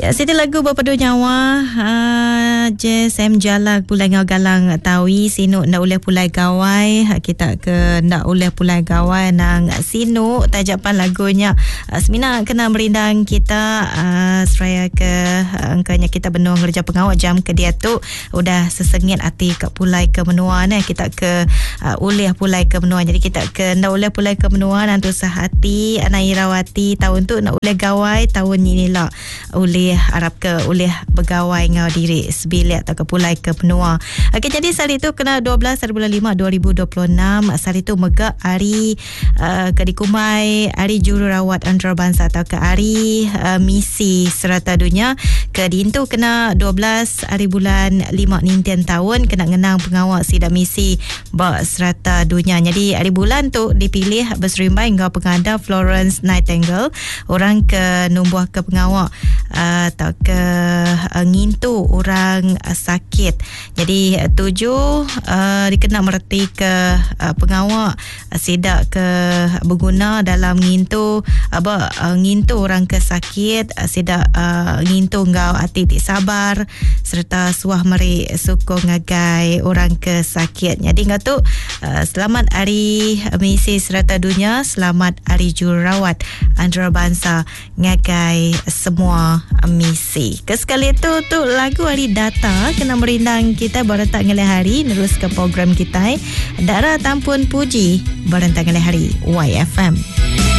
Siti lagu berpadu nyawa JSM Jalak Pulai Ngau Galang Tawi Sinuk nak oleh pulai gawai. Kita ke nak oleh pulai gawai nang Sinuk. Tajapan lagunya Semina kena merindang kita seraya ke angkanya kita benua ngerja pengawal jam ke dia tu udah sesengit hati ke pulai ke menua ni. Kita ke oleh pulai ke menua. Jadi kita ke nak oleh pulai ke menua nanti sehati anak Irawati tahun tu nak oleh gawai tahun ini lah oleh Arab ke oleh bergawai ngau diri sebilik atau ke pulai ke penua. Okey, jadi hari tu kena 12 bulan 5 2026. Hari tu megak hari ke dikumai hari jururawat antarabangsa atau ke hari misi serata dunia ke dintu kena 12 hari bulan 5 nintian tahun kena ngenang pengawal sidang misi bak serata dunia. Jadi hari bulan tu dipilih berserimbai ngau pengada Florence Nightingale orang ke numbuh ke pengawal atau ke ngintu orang sakit. Jadi 7 dikena mereti ke pengawal sidak ke berguna dalam ngintu ngintu orang ke sakit sidak ngintu ngau hati di sabar serta suah meri suku ngagai orang ke sakit. Jadi ngatu selamat hari misi serata dunia, selamat hari jururawat antarabangsa ngagai semua misi. Kesekali itu tu lagu hari data kena merindang kita berentak ngelih hari terus ke program kita Dara Tampun Puji berentak ngelih hari YFM.